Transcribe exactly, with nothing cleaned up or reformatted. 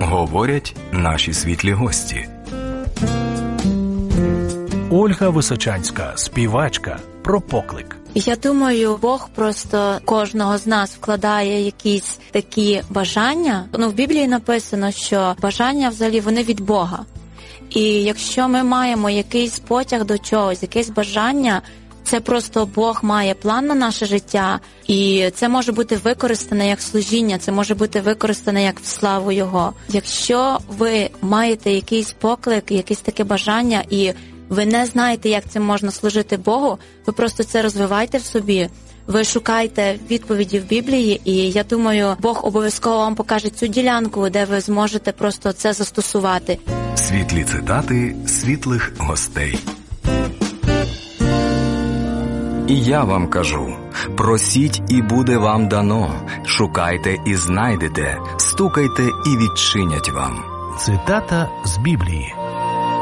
говорять наші світлі гості. Ольга Височанська, співачка, про поклик. Я думаю, Бог просто кожного з нас вкладає якісь такі бажання. Ну, в Біблії написано, що бажання взагалі вони від Бога. І якщо ми маємо якийсь потяг до чогось, якесь бажання, це просто Бог має план на наше життя, і це може бути використане як служіння, це може бути використане як в славу Його. Якщо ви маєте якийсь поклик, якесь таке бажання, і ви не знаєте, як цим можна служити Богу, ви просто це розвивайте в собі, ви шукайте відповіді в Біблії, і я думаю, Бог обов'язково вам покаже цю ділянку, де ви зможете просто це застосувати. Світлі цитати світлих гостей. І я вам кажу, просіть і буде вам дано, шукайте і знайдете, стукайте і відчинять вам. Цитата з Біблії.